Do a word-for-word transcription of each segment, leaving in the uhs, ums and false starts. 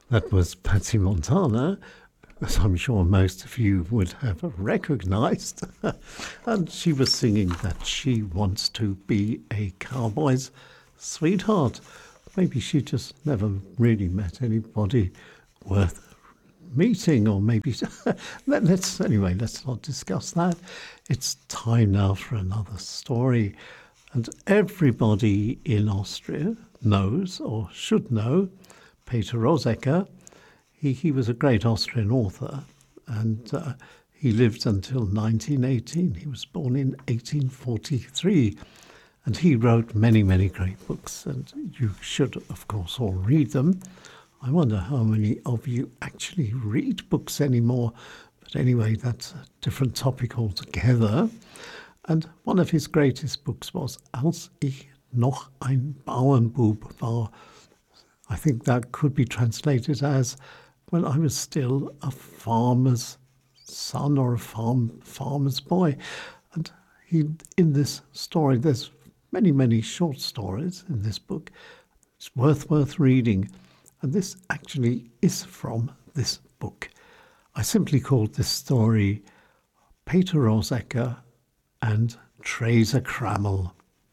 That was Patsy Montana, as I'm sure most of you would have recognized. And she was singing that she wants to be a cowboy's sweetheart. Maybe she just never really met anybody worth meeting, or maybe Let, let's anyway let's not discuss that. It's time now for another story, and everybody in Austria knows, or should know, Peter Rosegger. He, he was a great Austrian author, and uh, he lived until nineteen eighteen. He was born in eighteen forty-three, and he wrote many, many great books, and you should, of course, all read them. I wonder how many of you actually read books anymore, but anyway, that's a different topic altogether. And one of his greatest books was Als ich noch ein Bauernbub war. I think that could be translated as When I Was Still a Farmer's Son or a farm farmer's boy. And he, in this story, there's many, many short stories in this book. It's worth, worth reading. And this actually is from this book. I simply called this story Peter Rosegger and Theresa Krammel.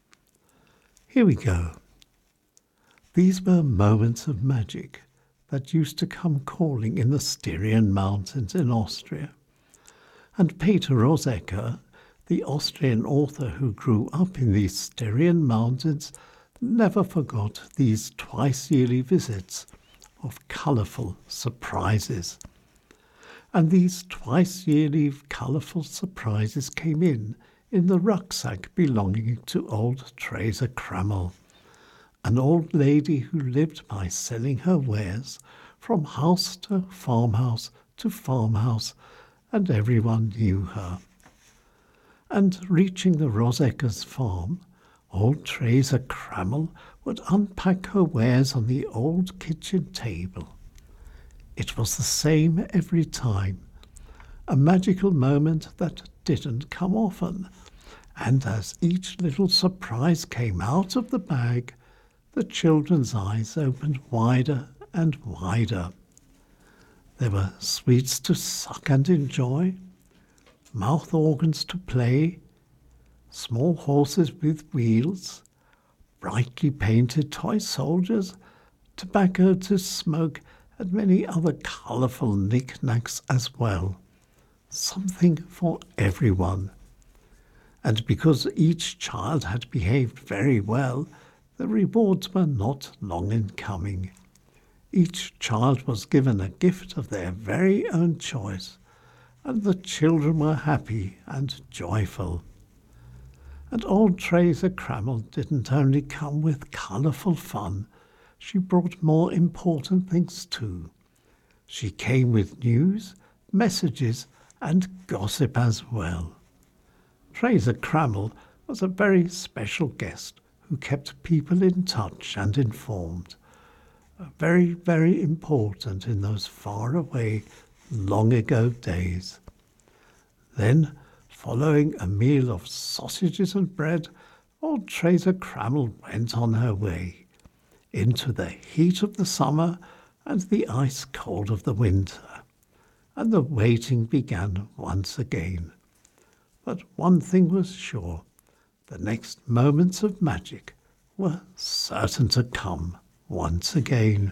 Here we go. These were moments of magic that used to come calling in the Styrian mountains in Austria. And Peter Rosegger, the Austrian author who grew up in these Styrian mountains, never forgot these twice-yearly visits of colourful surprises. And these twice-yearly colourful surprises came in in the rucksack belonging to old Theresa Krammel, an old lady who lived by selling her wares from house to farmhouse to farmhouse, and everyone knew her. And reaching the Roseggers' farm, old Theresa Krammel would unpack her wares on the old kitchen table. It was the same every time, a magical moment that didn't come often, and as each little surprise came out of the bag, the children's eyes opened wider and wider. There were sweets to suck and enjoy, mouth organs to play, small horses with wheels, brightly painted toy soldiers, tobacco to smoke, and many other colourful knick-knacks as well. Something for everyone. And because each child had behaved very well, the rewards were not long in coming. Each child was given a gift of their very own choice, and the children were happy and joyful. And old Theresa Krammel didn't only come with colourful fun, she brought more important things too. She came with news, messages, and gossip as well. Theresa Krammel was a very special guest who kept people in touch and informed. Very, very important in those far-away, long-ago days. Then, following a meal of sausages and bread, old Theresa Krammel went on her way, into the heat of the summer and the ice cold of the winter, and the waiting began once again. But one thing was sure, the next moments of magic were certain to come once again.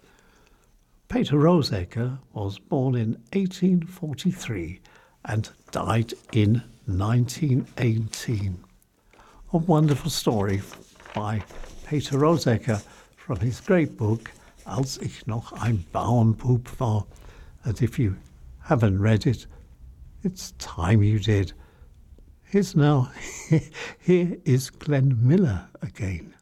Peter Rosegger was born in eighteen forty-three and died in nineteen eighteen. A wonderful story by Peter Rosegger from his great book, Als ich noch ein Bauernbub war. And if you haven't read it, it's time you did. Here's now, here is Glenn Miller again.